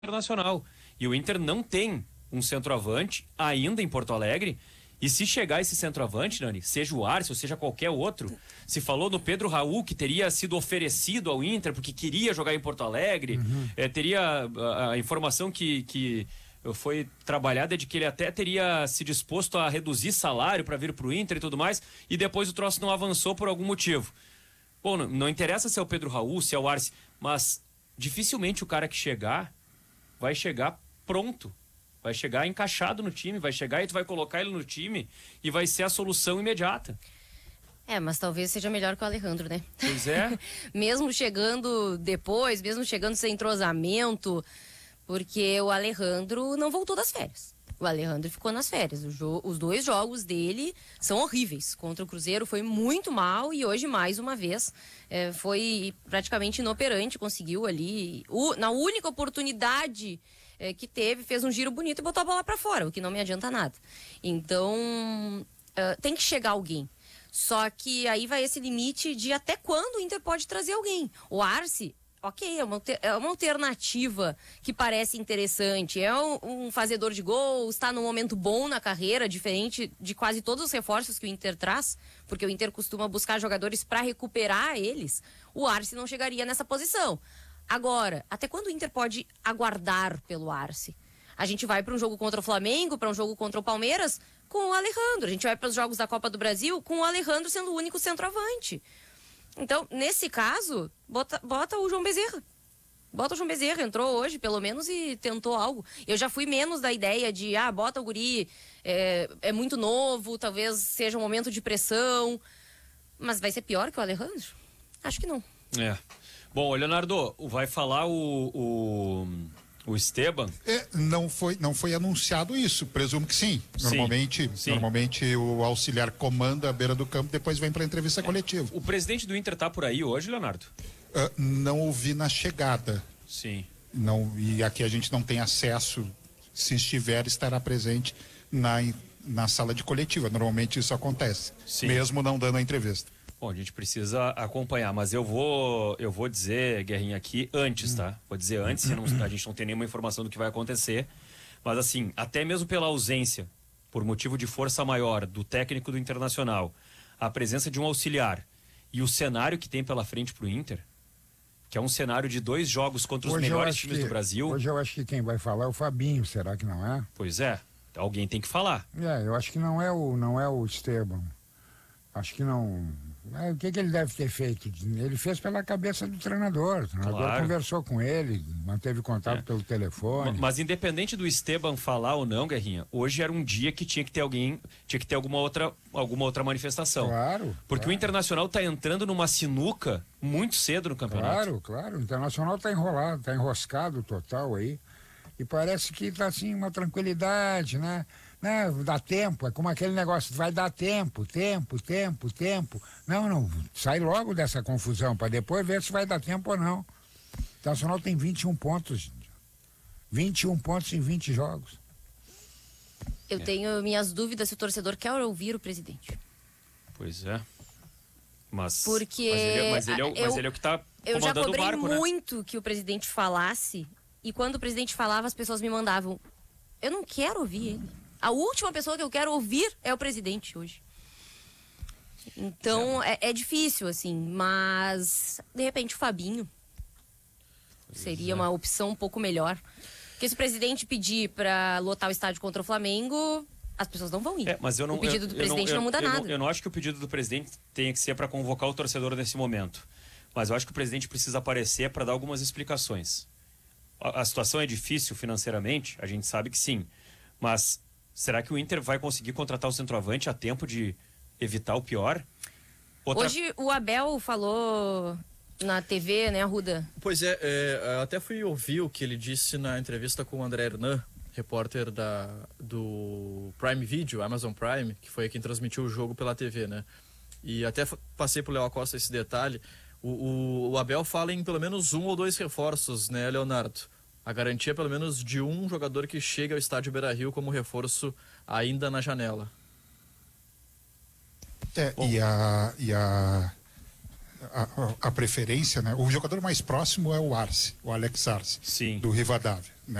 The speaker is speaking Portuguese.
Internacional. E o Inter não tem um centroavante ainda em Porto Alegre. E se chegar esse centroavante, Nani, seja o Arce ou seja qualquer outro, se falou no Pedro Raul que teria sido oferecido ao Inter porque queria jogar em Porto Alegre, teria a informação que foi trabalhada de que ele até teria se disposto a reduzir salário para vir para o Inter e tudo mais, e depois o troço não avançou por algum motivo. Bom, não interessa se é o Pedro Raul, se é o Arce, mas dificilmente o cara que chegar vai chegar pronto. Vai chegar encaixado no time, vai chegar e tu vai colocar ele no time e vai ser a solução imediata. Mas talvez seja melhor que o Alejandro, né? Pois é. Mesmo chegando depois, mesmo chegando sem entrosamento, porque o Alejandro não voltou das férias. O Alejandro ficou nas férias. Os dois jogos dele são horríveis. Contra o Cruzeiro foi muito mal e hoje, mais uma vez, foi praticamente inoperante. Conseguiu ali, na única oportunidade que teve, fez um giro bonito e botou a bola pra fora, o que não me adianta nada. Então, tem que chegar alguém. Só que aí vai esse limite de até quando o Inter pode trazer alguém. O Arce, ok, é uma alternativa que parece interessante. É um fazedor de gols, está num momento bom na carreira, diferente de quase todos os reforços que o Inter traz, porque o Inter costuma buscar jogadores para recuperar eles. O Arce não chegaria nessa posição. Agora, até quando o Inter pode aguardar pelo Arce? A gente vai para um jogo contra o Flamengo, para um jogo contra o Palmeiras, com o Alejandro. A gente vai para os jogos da Copa do Brasil com o Alejandro sendo o único centroavante. Então, nesse caso, bota o João Bezerra. Bota o João Bezerra, entrou hoje, pelo menos, e tentou algo. Eu já fui menos da ideia de, bota o guri, é muito novo, talvez seja um momento de pressão. Mas vai ser pior que o Alejandro? Acho que não. Bom, Leonardo, vai falar o Esteban? Não foi anunciado isso, presumo que sim. Normalmente o auxiliar comanda a beira do campo, depois vem para a entrevista coletiva. O presidente do Inter tá por aí hoje, Leonardo? Não ouvi na chegada. Sim. Não, e aqui a gente não tem acesso, se estiver, estará presente na sala de coletiva. Normalmente isso acontece, mesmo não dando a entrevista. Bom, a gente precisa acompanhar, mas eu vou dizer, Guerrinha, aqui antes, tá? Vou dizer antes, a gente não tem nenhuma informação do que vai acontecer, mas assim, até mesmo pela ausência, por motivo de força maior, do técnico do Internacional, a presença de um auxiliar e o cenário que tem pela frente pro Inter, que é um cenário de 2 jogos contra os melhores times do Brasil. Hoje eu acho que quem vai falar é o Fabinho, será que não é? Pois é, alguém tem que falar. Eu acho que não é o Esteban. Acho que não. O que ele deve ter feito? Ele fez pela cabeça do treinador. O treinador conversou com ele, manteve contato pelo telefone. Mas independente do Esteban falar ou não, Guerrinha, hoje era um dia que tinha que ter alguma outra manifestação. Claro. Porque o Internacional está entrando numa sinuca muito cedo no campeonato. Claro. O Internacional está enrolado, está enroscado total aí. E parece que está assim, uma tranquilidade, né? Dá tempo, é como aquele negócio, vai dar tempo. Não, sai logo dessa confusão, para depois ver se vai dar tempo ou não. O Internacional tem 21 pontos. 21 pontos em 20 jogos. Eu tenho minhas dúvidas se o torcedor quer ouvir o presidente. Pois é. Mas ele é o que está comandando o barco, né? Eu já cobrei muito que o presidente falasse, e quando o presidente falava, as pessoas me mandavam. Eu não quero ouvir ele. A última pessoa que eu quero ouvir é o presidente hoje. Então, é difícil, assim, mas de repente o Fabinho seria uma opção um pouco melhor. Porque se o presidente pedir para lotar o estádio contra o Flamengo, as pessoas não vão ir. Mas o pedido do presidente não muda nada. Eu não acho que o pedido do presidente tenha que ser para convocar o torcedor nesse momento. Mas eu acho que o presidente precisa aparecer para dar algumas explicações. A situação é difícil financeiramente, a gente sabe que sim. Mas será que o Inter vai conseguir contratar o centroavante a tempo de evitar o pior? Hoje o Abel falou na TV, né, Arruda? Pois até fui ouvir o que ele disse na entrevista com o André Hernan, repórter do Prime Video, Amazon Prime, que foi quem transmitiu o jogo pela TV, né? E até passei pro Léo Acosta esse detalhe. O Abel fala em pelo menos 1 ou 2 reforços, né, Leonardo? A garantia pelo menos de um jogador que chega ao estádio Beira-Rio como reforço ainda na janela. a preferência, né? O jogador mais próximo é o Arce, o Alex Arce, Sim. do Rivadavia.